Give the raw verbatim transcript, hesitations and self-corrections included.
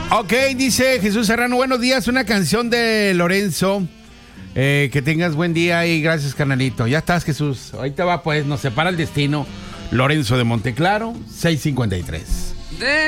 Ok, dice Jesús Serrano, buenos días, una canción de Lorenzo. Eh, que tengas buen día y gracias, carnalito. Ya estás, Jesús. Ahorita va, pues, nos separa el destino. Lorenzo de Monteclaro, seiscientos cincuenta y tres.